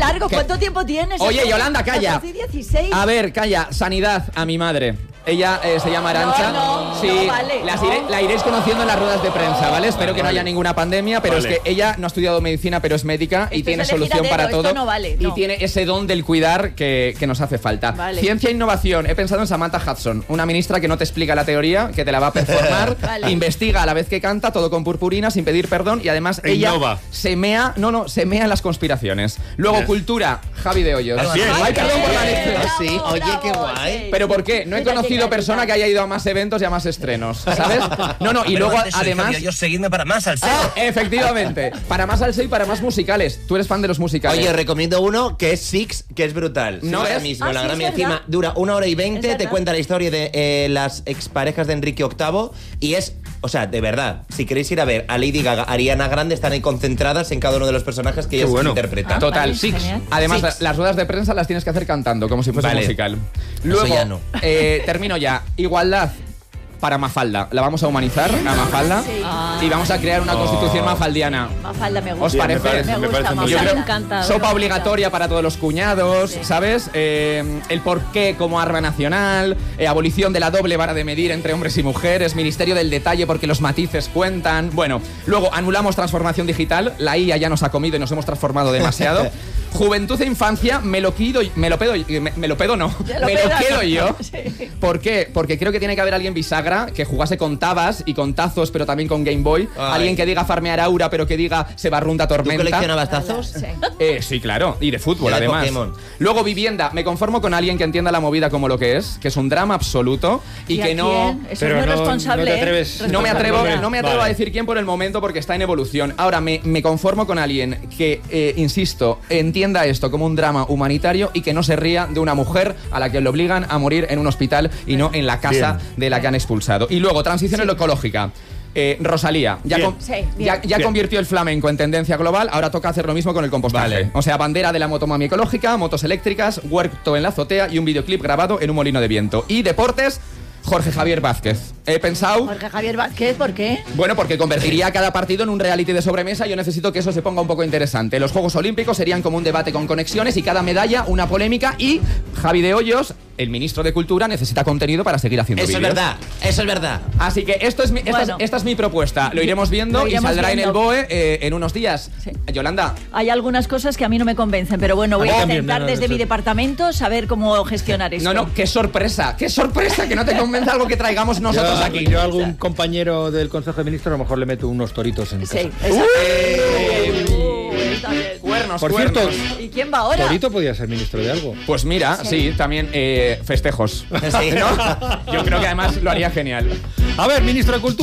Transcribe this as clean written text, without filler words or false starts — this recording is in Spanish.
largo. ¿Cuánto tiempo tienes? Oye, Yolanda, calla. 16. A ver, calla. Sanidad a mi madre. Ella se llama Arantxa. Sí, no, vale, la iréis conociendo en las ruedas de prensa, ¿vale? Espero que no haya ninguna pandemia, pero es que ella no ha estudiado medicina, pero es médica y tiene solución para todo. No vale, y tiene ese don del cuidar que nos hace falta. Vale. Ciencia e innovación. He pensado en Samantha Hudson, una ministra que no te explica la teoría, que te la va a performar, investiga a la vez que canta, todo con purpurina, sin pedir perdón, y además ella se mea en las conspiraciones. Luego, cultura, Javi de Hoyos. Ay, perdón por la lección. Sí, oye, qué guay. ¿Pero por qué? No he conocido persona que haya ido a más eventos y a más estrenos, ¿sabes? No, y luego además... Yo seguidme para más salseo. Efectivamente, para más salseo y para más musicales. Tú eres fan de los musicales. Oye, recomiendo uno que es Six, que es brutal. No ahora es mismo, la Grammy encima dura 1 hora y 20, te cuenta la historia de las exparejas de Enrique VIII y es... O sea, de verdad, si queréis ir a ver a Lady Gaga, Ariana Grande, están ahí concentradas en cada uno de los personajes que ellas interpretan. Total, Six. Además, las ruedas de prensa las tienes que hacer cantando, como si fuese musical. Luego, ya no. Termino ya. Igualdad para Mafalda. La vamos a humanizar a Mafalda y vamos a crear una constitución mafaldiana. Mafalda me gusta. ¿Os parece? Me gusta, Mafalda me encanta. Sopa obligatoria para todos los cuñados, ¿sabes? El porqué como arma nacional, abolición de la doble vara de medir entre hombres y mujeres, ministerio del detalle porque los matices cuentan. Bueno, luego anulamos transformación digital, la IA ya nos ha comido y nos hemos transformado demasiado. Juventud e infancia, me lo quedo yo. Sí. ¿Por qué? Porque creo que tiene que haber alguien bisagra que jugase con tabas y con tazos, pero también con Game Boy. Alguien que diga farmear aura, pero que diga se barrunta tormenta. ¿Tú coleccionabas tazos? Sí, claro. Y de fútbol, además. Pokémon. Luego, vivienda. Me conformo con alguien que entienda la movida como lo que es un drama absoluto y que no... Eso es muy responsable. No te atreves. No me atrevo a decir quién por el momento porque está en evolución. Ahora, me conformo con alguien que, insisto, entienda esto como un drama humanitario y que no se ría de una mujer a la que le obligan a morir en un hospital y no en la casa de la que han expulsado. Y luego, transición ecológica. Rosalía, ya convirtió el flamenco en tendencia global, ahora toca hacer lo mismo con el compostaje. O sea, bandera de la motomami ecológica, motos eléctricas, huerto en la azotea y un videoclip grabado en un molino de viento. Y deportes, Jorge Javier Vázquez. He pensado... Jorge Javier Vázquez, ¿por qué? Bueno, porque convertiría cada partido en un reality de sobremesa y yo necesito que eso se ponga un poco interesante. Los Juegos Olímpicos serían como un debate con conexiones y cada medalla una polémica y Javi de Hoyos, el ministro de Cultura, necesita contenido para seguir haciendo vídeos. Eso es verdad. Así que esta es mi propuesta. Lo iremos viendo y saldrá en el BOE en unos días. Sí. Yolanda. Hay algunas cosas que a mí no me convencen, pero bueno, voy a intentar desde mi departamento saber cómo gestionar esto. No, qué sorpresa que no te convenza algo que traigamos nosotros aquí. Yo a algún compañero del Consejo de Ministros a lo mejor le meto unos toritos en casa. Sí, Cuernos. Cierto, ¿y quién va ahora? Torito podía ser ministro de algo. Pues mira, sí también festejos. Sí. ¿No? Yo creo que además lo haría genial. A ver, ministro de Cultura.